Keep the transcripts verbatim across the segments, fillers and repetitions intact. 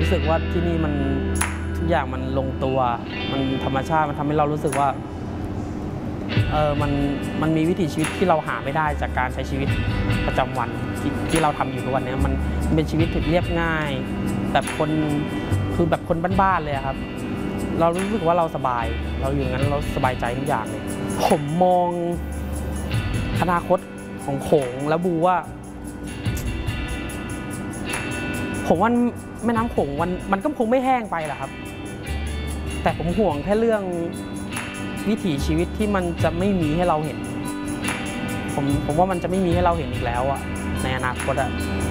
รู้สึกว่าที่นี่มันทุกอย่างมันลงตัวมันธรรมชาติมันทำให้เรารู้สึกว่าเออมันมันมีวิถีชีวิตที่เราหาไม่ได้จากการใช้ชีวิตประจำวันที่ที่เราทำอยู่ทุกวันนี้มันเป็นชีวิตเรียบง่ายแบบคนคือแบบคนบ้านๆเลยครับเรารู้สึกว่าเราสบายเราอยู่งั้นเราสบายใจทุกอย่างเลยผมมองอนาคตของโขงและบูว่าผมว่าแม่น้ำโขงมันมันก็คงไม่แห้งไปหรอกครับแต่ผมห่วงแค่เรื่องวิถีชีวิตที่มันจะไม่มีให้เราเห็นผมผมว่ามันจะไม่มีให้เราเห็นอีกแล้วอะในอนาคตอะ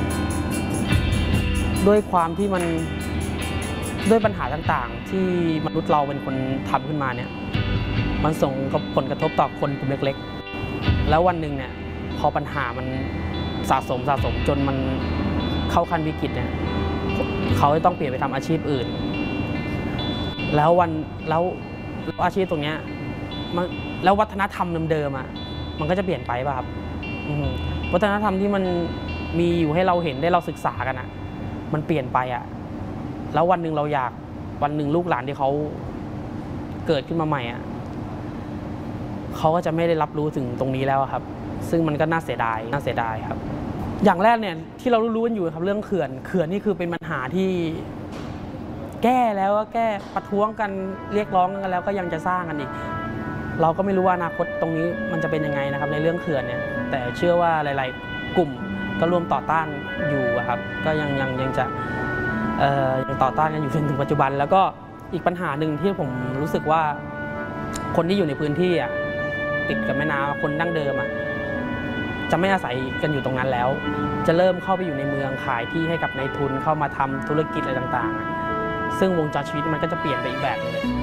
ด้วยความที่มันด้วยปัญหาต่างๆที่มนุษย์เราเป็นคนทำขึ้นมาเนี่ยมันส่งผลกระทบต่อคนกลุ่มเล็กๆแล้ววันหนึ่งเนี่ยพอปัญหามันสะสมสะสมจนมันเข้าขั้นวิกฤตเนี่ยเขาจะต้องเปลี่ยนไปทำอาชีพอื่นแล้ววันแล้วอาชีพตรงนี้มันแล้ววัฒนธรรมเดิมๆอ่ะมันก็จะเปลี่ยนไปป่ะครับวัฒนธรรมที่มันมีอยู่ให้เราเห็นได้เราศึกษากันอ่ะมันเปลี่ยนไปอ่ะแล้ววันหนึ่งเราอยากวันหนึ่งลูกหลานที่เขาเกิดขึ้นมาใหม่อ่ะเขาก็จะไม่ได้รับรู้ถึงตรงนี้แล้วครับซึ่งมันก็น่าเสียดายน่าเสียดายครับอย่างแรกเนี่ยที่เรารู้ๆกันอยู่ครับเรื่องเขื่อนเขื่อนนี่คือเป็นปัญหาที่แก้แล้วก็แก้ประท้วงกันเรียกร้องกันแล้วก็ยังจะสร้างกันอีกเราก็ไม่รู้ว่าอนาคตตรงนี้มันจะเป็นยังไงนะครับในเรื่องเขื่อนเนี่ยแต่เชื่อว่าหลายๆกลุ่มก็ร่วมต่อต้านอยู่ครับก็ยังยังยังจะเอ่อยังต่อต้านกันอยู่จนถึงปัจจุบันแล้วก็อีกปัญหาหนึ่งที่ผมรู้สึกว่าคนที่อยู่ในพื้นที่อ่ะติดกับแม่น้ำคนดั้งเดิมอ่ะจะไม่อาศัยกันอยู่ตรงนั้นแล้วจะเริ่มเข้าไปอยู่ในเมืองขายที่ให้กับนายทุนเข้ามาทำธุรกิจอะไรต่างๆซึ่งวงจรชีวิตมันก็จะเปลี่ยนไปอีกแบบนึงเลย